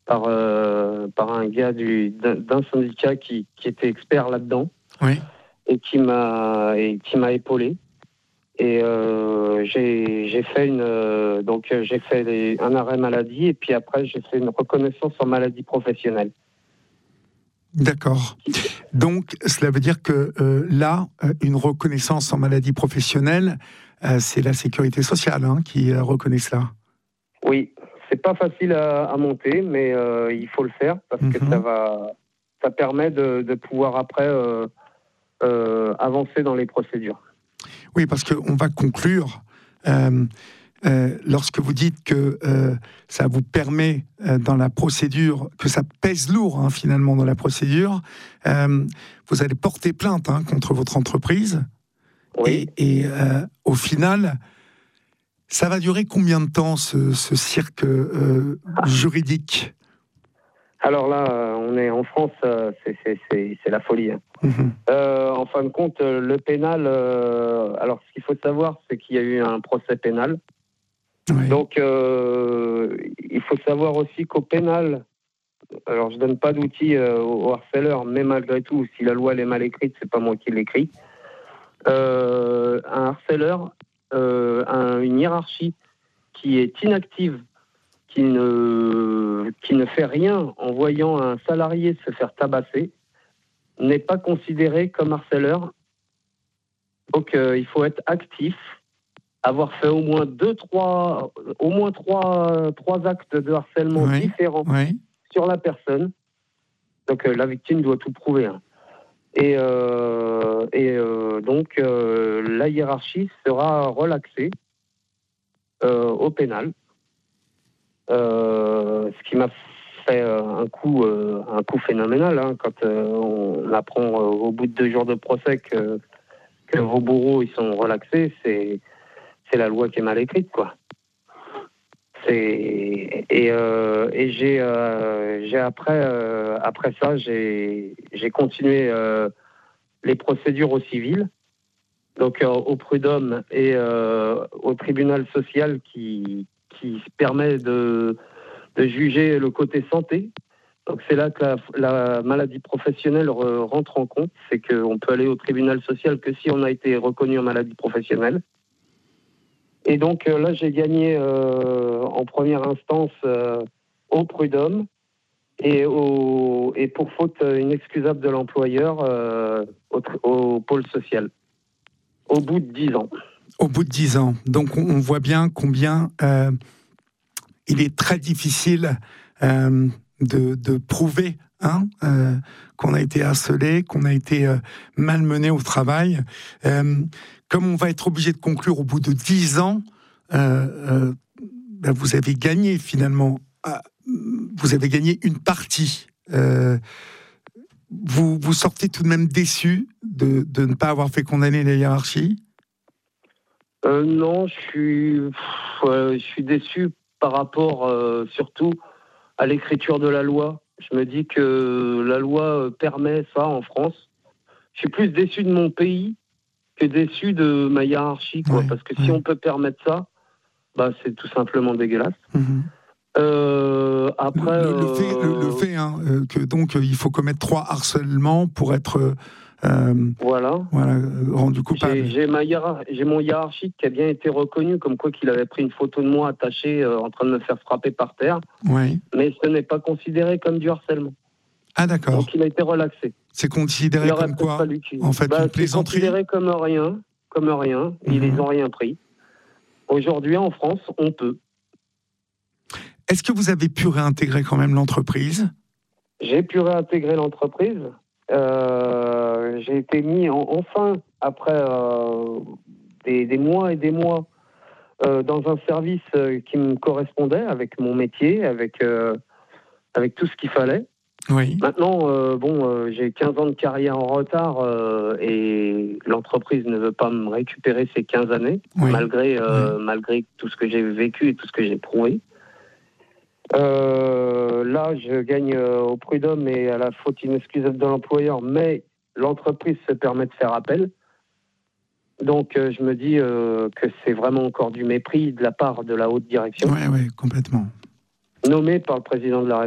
par un gars d'un syndicat qui était expert là-dedans. Oui. Et qui m'a épaulé. Et j'ai fait un arrêt maladie, et puis après j'ai fait une reconnaissance en maladie professionnelle. D'accord. Donc cela veut dire que là, une reconnaissance en maladie professionnelle, c'est la sécurité sociale qui reconnaît cela. Oui, c'est pas facile à monter, mais il faut le faire parce que ça permet de pouvoir après avancer dans les procédures. Oui, parce qu'on va conclure. Lorsque vous dites que ça vous permet dans la procédure, que ça pèse lourd finalement dans la procédure, vous allez porter plainte contre votre entreprise. Oui. Et au final, ça va durer combien de temps ce cirque juridique ? Alors là, on est en France, c'est la folie. En fin de compte, le pénal, alors ce qu'il faut savoir, c'est qu'il y a eu un procès pénal. Oui. Donc, il faut savoir aussi qu'au pénal, alors je donne pas d'outils aux harceleurs, mais malgré tout, si la loi elle est mal écrite, c'est pas moi qui l'écris. Un harceleur a une hiérarchie qui est inactive, qui ne fait rien en voyant un salarié se faire tabasser, n'est pas considéré comme harceleur. Donc il faut être actif, avoir fait au moins trois actes de harcèlement différents sur la personne. Donc la victime doit tout prouver. Et donc la hiérarchie sera relaxée au pénal. Ce qui m'a fait un coup phénoménal quand on apprend au bout de 2 jours de procès que vos bourreaux ils sont relaxés, c'est la loi qui est mal écrite, quoi. Et j'ai après ça j'ai continué les procédures au civil, donc au prud'homme et au tribunal social qui permet de juger le côté santé. Donc c'est là que la maladie professionnelle rentre en compte, c'est qu'on peut aller au tribunal social que si on a été reconnu en maladie professionnelle. Et donc là j'ai gagné en première instance au prud'homme et pour faute inexcusable de l'employeur au pôle social, au bout de 10 ans. Au bout de 10 ans. Donc on voit bien combien il est très difficile de prouver qu'on a été harcelé, qu'on a été malmené au travail. Comme on va être obligé de conclure au bout de 10 ans, vous avez gagné finalement. Vous avez gagné une partie. Vous sortez tout de même déçu de ne pas avoir fait condamner la hiérarchie ? Non, je suis déçu par rapport surtout à l'écriture de la loi. Je me dis que la loi permet ça en France. Je suis plus déçu de mon pays que déçu de ma hiérarchie, quoi. Parce que si on peut permettre ça, c'est tout simplement dégueulasse. Après, le fait que donc il faut commettre 3 harcèlements pour être rendu coupable. J'ai mon hiérarchique qui a bien été reconnu, comme quoi qu'il avait pris une photo de moi attachée en train de me faire frapper par terre. Oui. Mais ce n'est pas considéré comme du harcèlement. Ah d'accord. Donc il a été relaxé. C'est considéré comme quoi ? En fait, une plaisanterie ? C'est considéré comme rien. Ils n'ont rien pris. Aujourd'hui, en France, on peut. Est-ce que vous avez pu réintégrer quand même l'entreprise ? J'ai pu réintégrer l'entreprise. J'ai été mis enfin, après des mois et des mois, dans un service qui me correspondait avec mon métier, avec tout ce qu'il fallait. Oui. Maintenant, j'ai 15 ans de carrière en retard et l'entreprise ne veut pas me récupérer ces 15 années, malgré tout ce que j'ai vécu et tout ce que j'ai prouvé. Là, je gagne au prud'homme et à la faute inexcusable de l'employeur, mais l'entreprise se permet de faire appel. Donc, je me dis que c'est vraiment encore du mépris de la part de la haute direction. Oui, complètement. Nommée par le président de la République.